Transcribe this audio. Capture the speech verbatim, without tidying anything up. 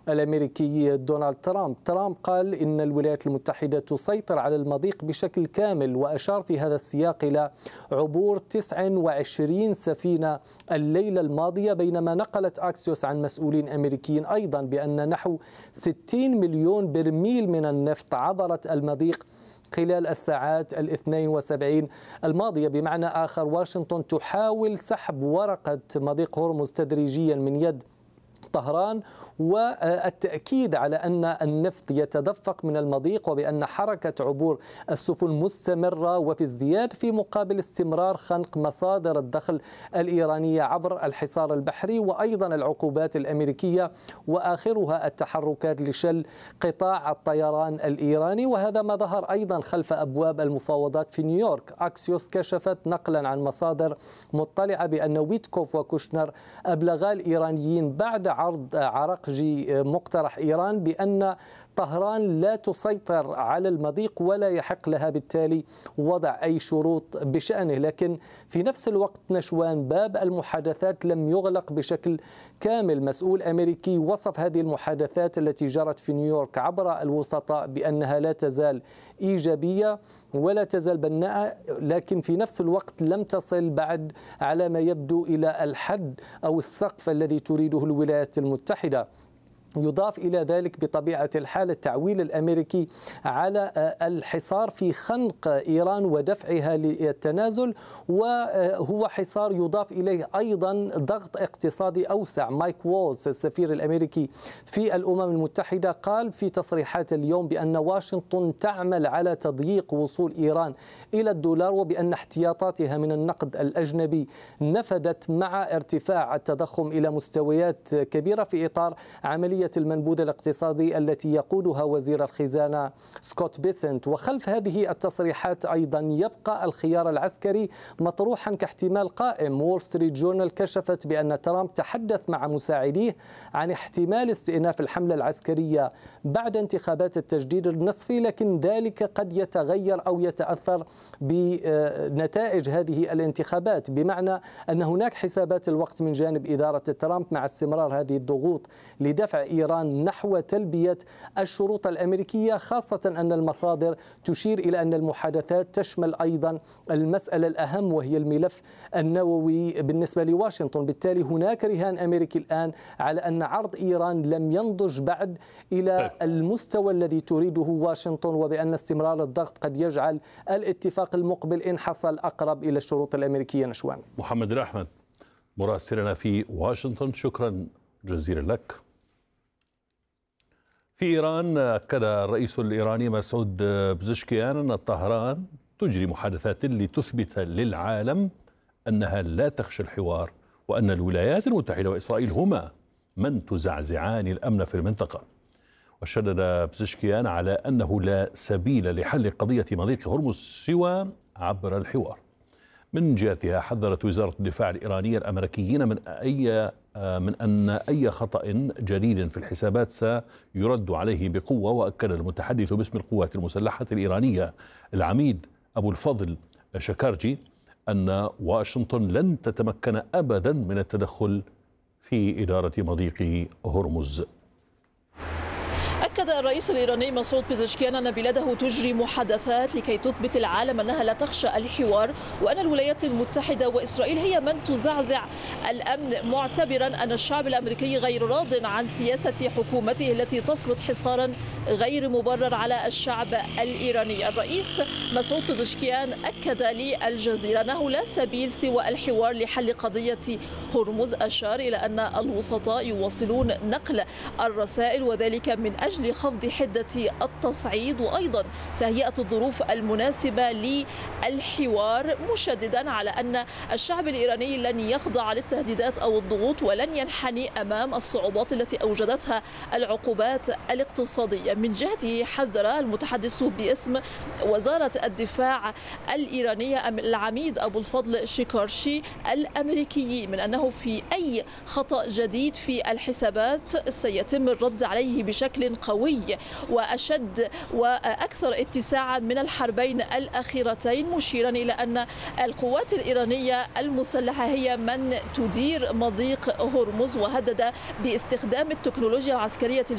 الأمريكي دونالد ترامب. ترامب قال إن الولايات المتحدة تسيطر على المضيق بشكل كامل، وأشار في هذا السياق إلى عبور تسعة وعشرين سفينة الليلة الماضية، بينما نقلت أكسيوس عن مسؤولين أمريكيين أيضا بأن نحو ستين مليون برميل من النفط عبرت المضيق خلال الساعات الاثنين وسبعين الماضية. بمعنى آخر، واشنطن تحاول سحب ورقة مضيق هرمز تدريجيا من يد طهران، والتأكيد على أن النفط يتدفق من المضيق وبأن حركة عبور السفن مستمرة وفي ازدياد، في مقابل استمرار خنق مصادر الدخل الإيرانية عبر الحصار البحري وأيضا العقوبات الأمريكية، وآخرها التحركات لشل قطاع الطيران الإيراني. وهذا ما ظهر أيضا خلف أبواب المفاوضات في نيويورك. أكسيوس كشفت نقلا عن مصادر مطلعة بأن ويتكوف وكوشنر أبلغا الإيرانيين بعد عرض عرقجي مقترح إيران بأن طهران لا تسيطر على المضيق ولا يحق لها بالتالي وضع أي شروط بشأنه. لكن في نفس الوقت نشوان، باب المحادثات لم يغلق بشكل كامل. مسؤول أمريكي وصف هذه المحادثات التي جرت في نيويورك عبر الوسطاء بأنها لا تزال إيجابية ولا تزال بناءة، لكن في نفس الوقت لم تصل بعد على ما يبدو إلى الحد أو السقف الذي تريده الولايات المتحدة. يضاف إلى ذلك بطبيعة الحال التعويل الأمريكي على الحصار في خنق إيران ودفعها للتنازل، وهو حصار يضاف إليه أيضا ضغط اقتصادي أوسع. مايك وولز السفير الأمريكي في الأمم المتحدة قال في تصريحات اليوم بأن واشنطن تعمل على تضييق وصول إيران إلى الدولار، وبأن احتياطاتها من النقد الأجنبي نفدت مع ارتفاع التضخم إلى مستويات كبيرة في إطار عملية المنبوذ الاقتصادي التي يقودها وزير الخزانة سكوت بيسنت. وخلف هذه التصريحات أيضا يبقى الخيار العسكري مطروحا كاحتمال قائم. وول ستريت جورنال كشفت بأن ترامب تحدث مع مساعديه عن احتمال استئناف الحملة العسكرية بعد انتخابات التجديد النصفي، لكن ذلك قد يتغير أو يتأثر بنتائج هذه الانتخابات، بمعنى أن هناك حسابات الوقت من جانب إدارة ترامب مع استمرار هذه الضغوط لدفع إيران نحو تلبية الشروط الأمريكية، خاصة أن المصادر تشير إلى أن المحادثات تشمل أيضا المسألة الأهم وهي الملف النووي بالنسبة لواشنطن. بالتالي هناك رهان أمريكي الآن على أن عرض إيران لم ينضج بعد إلى المستوى الذي تريده واشنطن، وبأن استمرار الضغط قد يجعل الاتفاق المقبل إن حصل أقرب إلى الشروط الأمريكية. نشوان. محمد الأحمد مراسلنا في واشنطن، شكرا جزيلا لك. في إيران أكد الرئيس الإيراني مسعود بزشكيان أن طهران تجري محادثات لتثبت للعالم أنها لا تخشى الحوار، وأن الولايات المتحدة وإسرائيل هما من تزعزعان الأمن في المنطقة. وشدد بزشكيان على أنه لا سبيل لحل قضية مضيق هرمز سوى عبر الحوار. من جهتها حذرت وزارة الدفاع الإيرانية الأمريكيين من أي من أن أي خطأ جديد في الحسابات سيرد عليه بقوة. وأكد المتحدث باسم القوات المسلحة الإيرانية العميد أبو الفضل شكارجي أن واشنطن لن تتمكن أبدا من التدخل في إدارة مضيق هرمز. أكد الرئيس الإيراني مسعود بزشكيان أن بلاده تجري محادثات لكي تثبت العالم أنها لا تخشى الحوار، وأن الولايات المتحدة وإسرائيل هي من تزعزع الأمن، معتبرا أن الشعب الأمريكي غير راض عن سياسة حكومته التي تفرض حصارا غير مبرر على الشعب الإيراني. الرئيس مسعود بزشكيان أكد للجزيرة أنه لا سبيل سوى الحوار لحل قضية هرمز. أشار إلى أن الوسطاء يواصلون نقل الرسائل، وذلك من أجل أجل خفض حدة التصعيد وأيضا تهيئة الظروف المناسبة للحوار، مشددا على أن الشعب الإيراني لن يخضع للتهديدات أو الضغوط ولن ينحني أمام الصعوبات التي أوجدتها العقوبات الاقتصادية. من جهته حذر المتحدث باسم وزارة الدفاع الإيرانية العميد أبو الفضل شكارشي الأمريكي من أنه في أي خطأ جديد في الحسابات سيتم الرد عليه بشكل قوي وأشد وأكثر اتساعا من الحربين الأخيرتين، مشيرا إلى أن القوات الإيرانية المسلحة هي من تدير مضيق هرمز، وهدد باستخدام التكنولوجيا العسكرية